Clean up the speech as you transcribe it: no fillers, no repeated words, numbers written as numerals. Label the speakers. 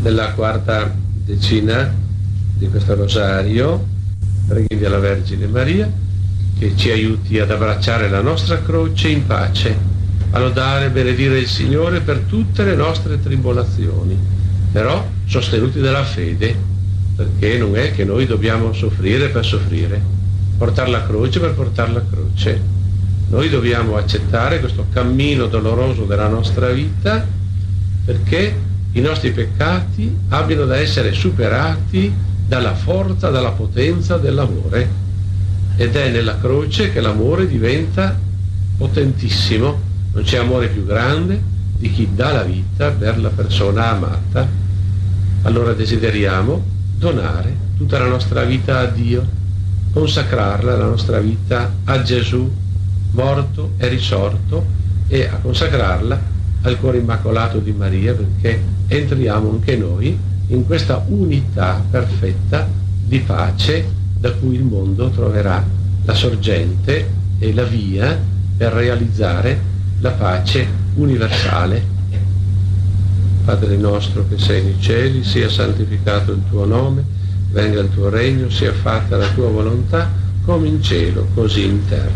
Speaker 1: Nella quarta decina di questo rosario preghi alla Vergine Maria che ci aiuti ad abbracciare la nostra croce in pace, a lodare e benedire il Signore per tutte le nostre tribolazioni, però sostenuti dalla fede, perché non è che noi dobbiamo soffrire per soffrire, portare la croce per portare la croce. Noi dobbiamo accettare questo cammino doloroso della nostra vita perché i nostri peccati abbiano da essere superati dalla forza, dalla potenza dell'amore. Ed è nella croce che l'amore diventa potentissimo. Non c'è amore più grande di chi dà la vita per la persona amata. Allora desideriamo donare tutta la nostra vita a Dio, consacrarla, la nostra vita, a Gesù, morto e risorto, e a consacrarla al cuore immacolato di Maria, perché entriamo anche noi in questa unità perfetta di pace da cui il mondo troverà la sorgente e la via per realizzare la pace universale. Padre nostro che sei nei cieli, sia santificato il tuo nome, venga il tuo regno, sia fatta la tua volontà, come in cielo, così in terra.